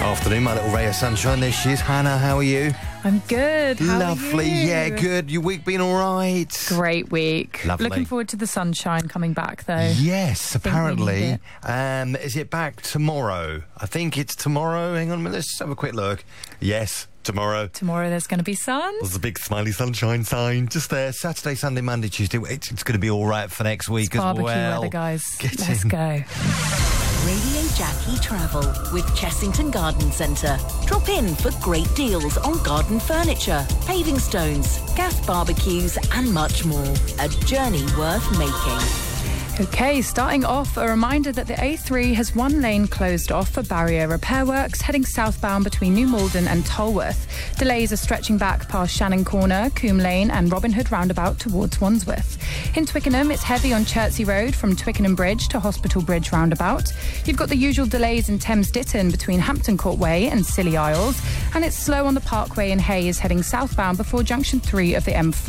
Afternoon, my little ray of sunshine. There she is. Hannah, how are you? I'm good. How Lovely. are you? Yeah, good. Your week been all right? Great week. Lovely. Looking forward to the sunshine coming back, though. Yes, apparently. we Is it back tomorrow? I think it's tomorrow. Hang on a minute. Let's have a quick look. Yes, tomorrow. Tomorrow there's going to be sun. There's a big smiley sunshine sign just there. Saturday, Sunday, Monday, Tuesday. It's going to be all right for next week as well. Barbecue weather, guys. Let's in. go. Radio Jackie Travel with Chessington Garden Centre. Drop in for great deals on garden furniture, paving stones, gas barbecues and much more. A journey worth making. Okay, starting off, a reminder that the A3 has one lane closed off for barrier repair works heading southbound between New Malden and Tolworth. Delays are stretching back past Shannon Corner, Coombe Lane and Robin Hood roundabout towards Wandsworth. In Twickenham, it's heavy on Chertsey Road from Twickenham Bridge to Hospital Bridge roundabout. You've got the usual delays in Thames Ditton between Hampton Court Way and Scilly Isles, and it's slow on the Parkway in Hayes heading southbound before junction 3 of the M4.